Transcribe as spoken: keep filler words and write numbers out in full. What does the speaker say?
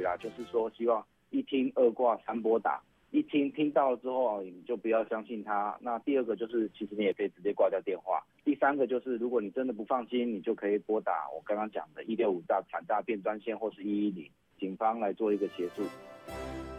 啦，就是说希望一听二挂三拨打，一听听到了之后啊，你就不要相信他。那第二个就是，其实你也可以直接挂掉电话。第三个就是，如果你真的不放心，你就可以拨打我刚刚讲的一六五大反诈骗专线或是一一零，警方来做一个协助。